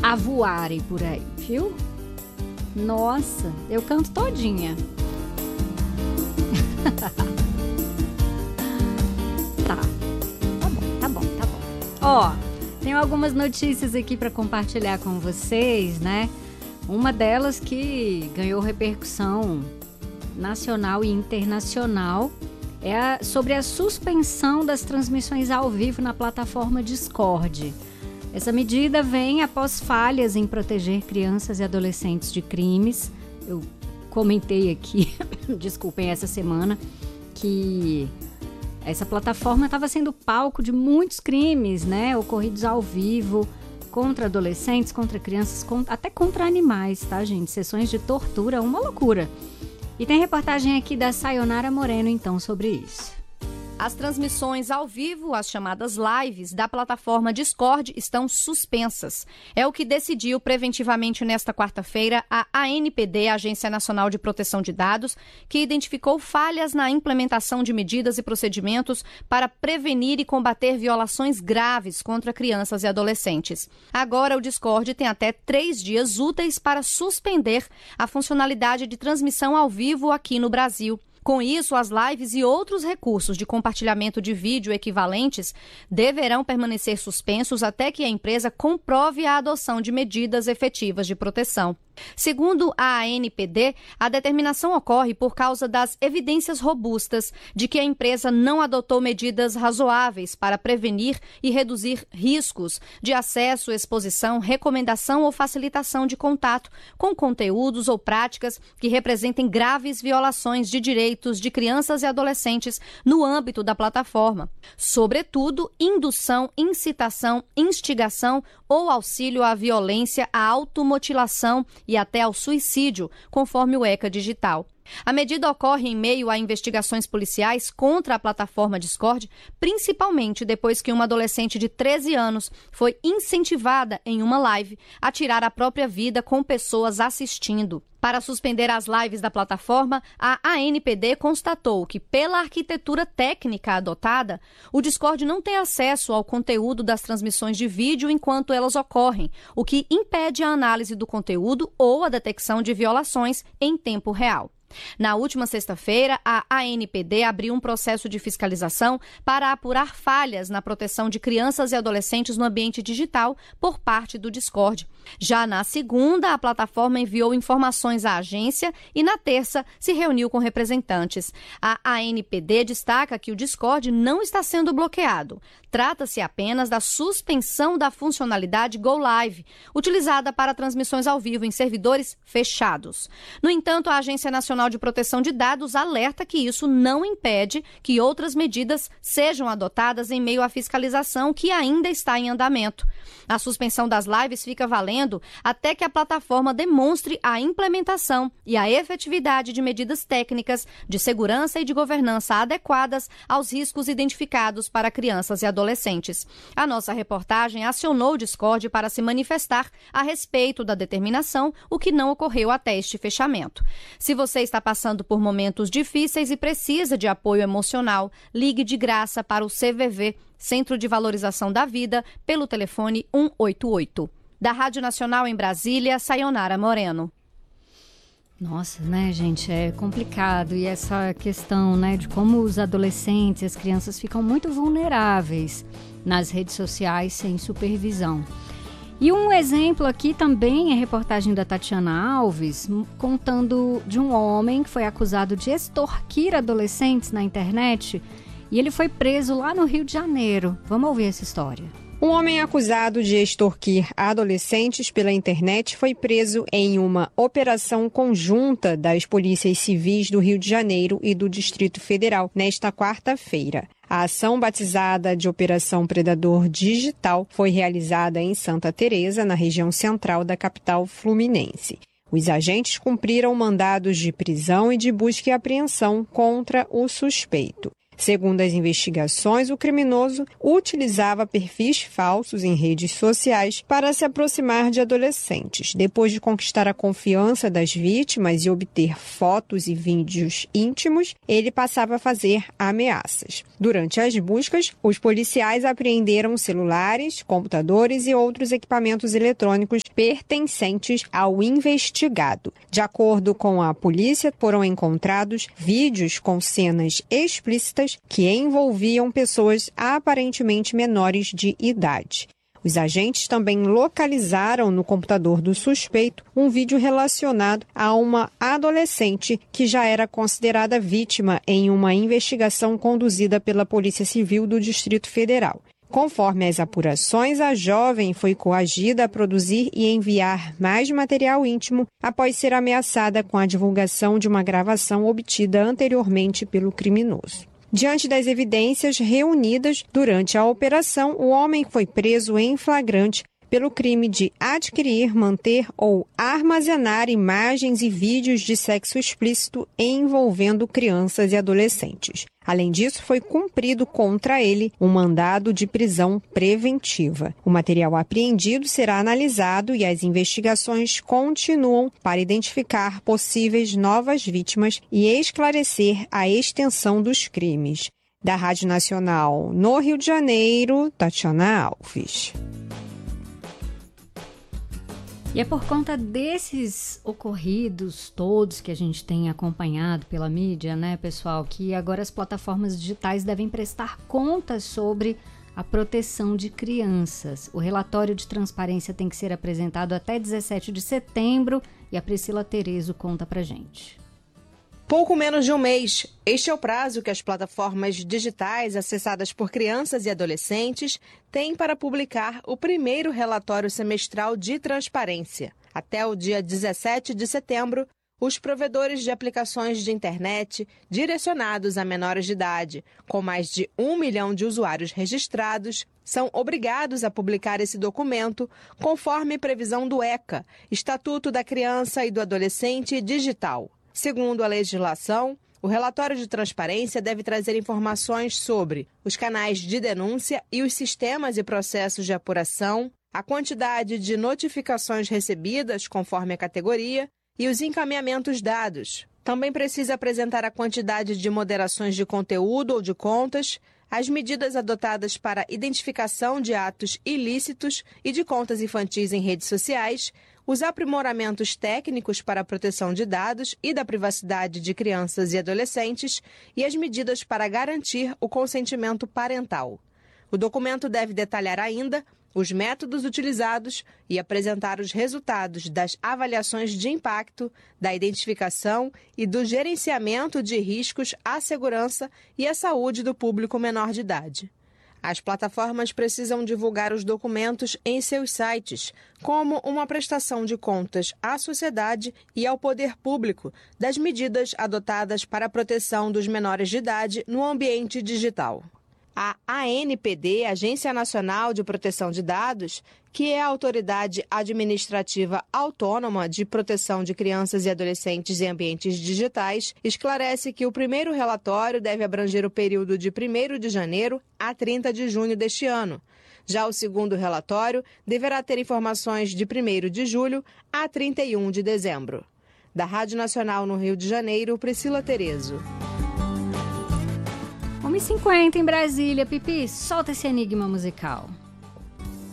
a voarem por aí, viu? Nossa, eu canto todinha. Tá bom. Ó, tenho algumas notícias aqui para compartilhar com vocês, né? Uma delas que ganhou repercussão nacional e internacional é sobre a suspensão das transmissões ao vivo na plataforma Discord. Essa medida vem após falhas em proteger crianças e adolescentes de crimes. Eu comentei aqui, desculpem, essa semana, que essa plataforma estava sendo palco de muitos crimes, né, ocorridos ao vivo, contra adolescentes, contra crianças, até contra animais, tá, gente? Sessões de tortura, uma loucura. E tem reportagem aqui da Sayonara Moreno, então, sobre isso. As transmissões ao vivo, as chamadas lives, da plataforma Discord estão suspensas. É o que decidiu preventivamente nesta quarta-feira a ANPD, a Agência Nacional de Proteção de Dados, que identificou falhas na implementação de medidas e procedimentos para prevenir e combater violações graves contra crianças e adolescentes. Agora, o Discord tem até 3 dias úteis para suspender a funcionalidade de transmissão ao vivo aqui no Brasil. Com isso, as lives e outros recursos de compartilhamento de vídeo equivalentes deverão permanecer suspensos até que a empresa comprove a adoção de medidas efetivas de proteção. Segundo a ANPD, a determinação ocorre por causa das evidências robustas de que a empresa não adotou medidas razoáveis para prevenir e reduzir riscos de acesso, exposição, recomendação ou facilitação de contato com conteúdos ou práticas que representem graves violações de direitos de crianças e adolescentes no âmbito da plataforma. Sobretudo, indução, incitação, instigação ou auxílio à violência, à automutilação e até ao suicídio, conforme o ECA Digital. A medida ocorre em meio a investigações policiais contra a plataforma Discord, principalmente depois que uma adolescente de 13 anos foi incentivada em uma live a tirar a própria vida com pessoas assistindo. Para suspender as lives da plataforma, a ANPD constatou que, pela arquitetura técnica adotada, o Discord não tem acesso ao conteúdo das transmissões de vídeo enquanto elas ocorrem, o que impede a análise do conteúdo ou a detecção de violações em tempo real. Na última sexta-feira, a ANPD abriu um processo de fiscalização para apurar falhas na proteção de crianças e adolescentes no ambiente digital por parte do Discord. Já na segunda, a plataforma enviou informações à agência e, na terça, se reuniu com representantes. A ANPD destaca que o Discord não está sendo bloqueado. Trata-se apenas da suspensão da funcionalidade Go Live, utilizada para transmissões ao vivo em servidores fechados. No entanto, a Agência Nacional de Proteção de Dados alerta que isso não impede que outras medidas sejam adotadas em meio à fiscalização que ainda está em andamento. A suspensão das lives fica valendo até que a plataforma demonstre a implementação e a efetividade de medidas técnicas de segurança e de governança adequadas aos riscos identificados para crianças e adolescentes. A nossa reportagem acionou o Discord para se manifestar a respeito da determinação, o que não ocorreu até este fechamento. Se você está passando por momentos difíceis e precisa de apoio emocional, ligue de graça para o CVV, Centro de Valorização da Vida, pelo telefone 188. Da Rádio Nacional em Brasília, Sayonara Moreno. Nossa, né, gente, é complicado. E essa questão, né, de como os adolescentes e as crianças ficam muito vulneráveis nas redes sociais sem supervisão. E um exemplo aqui também é a reportagem da Tatiana Alves, contando de um homem que foi acusado de extorquir adolescentes na internet e ele foi preso lá no Rio de Janeiro. Vamos ouvir essa história. Um homem acusado de extorquir adolescentes pela internet foi preso em uma operação conjunta das polícias civis do Rio de Janeiro e do Distrito Federal nesta quarta-feira. A ação, batizada de Operação Predador Digital, foi realizada em Santa Teresa, na região central da capital fluminense. Os agentes cumpriram mandados de prisão e de busca e apreensão contra o suspeito. Segundo as investigações, o criminoso utilizava perfis falsos em redes sociais para se aproximar de adolescentes. Depois de conquistar a confiança das vítimas e obter fotos e vídeos íntimos, ele passava a fazer ameaças. Durante as buscas, os policiais apreenderam celulares, computadores e outros equipamentos eletrônicos pertencentes ao investigado. De acordo com a polícia, foram encontrados vídeos com cenas explícitas que envolviam pessoas aparentemente menores de idade. Os agentes também localizaram no computador do suspeito um vídeo relacionado a uma adolescente que já era considerada vítima em uma investigação conduzida pela Polícia Civil do Distrito Federal. Conforme as apurações, a jovem foi coagida a produzir e enviar mais material íntimo após ser ameaçada com a divulgação de uma gravação obtida anteriormente pelo criminoso. Diante das evidências reunidas durante a operação, o homem foi preso em flagrante pelo crime de adquirir, manter ou armazenar imagens e vídeos de sexo explícito envolvendo crianças e adolescentes. Além disso, foi cumprido contra ele um mandado de prisão preventiva. O material apreendido será analisado e as investigações continuam para identificar possíveis novas vítimas e esclarecer a extensão dos crimes. Da Rádio Nacional no Rio de Janeiro, Tatiana Alves. E é por conta desses ocorridos todos que a gente tem acompanhado pela mídia, né, pessoal, que agora as plataformas digitais devem prestar contas sobre a proteção de crianças. O relatório de transparência tem que ser apresentado até 17 de setembro e a Priscila Terezo conta pra gente. Pouco menos de um mês. Este é o prazo que as plataformas digitais acessadas por crianças e adolescentes têm para publicar o primeiro relatório semestral de transparência. Até o dia 17 de setembro, os provedores de aplicações de internet direcionados a menores de idade, com mais de 1 milhão de usuários registrados, são obrigados a publicar esse documento conforme previsão do ECA, Estatuto da Criança e do Adolescente Digital. Segundo a legislação, o relatório de transparência deve trazer informações sobre os canais de denúncia e os sistemas e processos de apuração, a quantidade de notificações recebidas conforme a categoria e os encaminhamentos dados. Também precisa apresentar a quantidade de moderações de conteúdo ou de contas, as medidas adotadas para a identificação de atos ilícitos e de contas infantis em redes sociais, os aprimoramentos técnicos para a proteção de dados e da privacidade de crianças e adolescentes e as medidas para garantir o consentimento parental. O documento deve detalhar ainda os métodos utilizados e apresentar os resultados das avaliações de impacto, da identificação e do gerenciamento de riscos à segurança e à saúde do público menor de idade. As plataformas precisam divulgar os documentos em seus sites, como uma prestação de contas à sociedade e ao poder público das medidas adotadas para a proteção dos menores de idade no ambiente digital. A ANPD, Agência Nacional de Proteção de Dados, que é a autoridade administrativa autônoma de proteção de crianças e adolescentes em ambientes digitais, esclarece que o primeiro relatório deve abranger o período de 1º de janeiro a 30 de junho deste ano. Já o segundo relatório deverá ter informações de 1º de julho a 31 de dezembro. Da Rádio Nacional no Rio de Janeiro, Priscila Terezo. 1h50 em Brasília. Pipi, solta esse enigma musical.